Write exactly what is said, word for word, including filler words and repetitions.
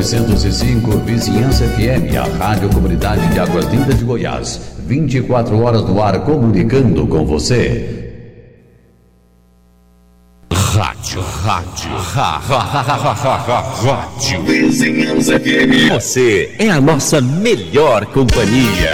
novecentos e cinco, Vizinhança F M, a Rádio Comunidade de Águas Lindas de Goiás. vinte e quatro horas no ar, comunicando com você. Rádio, rádio, rádio, Vizinhança F M. Você é a nossa melhor companhia.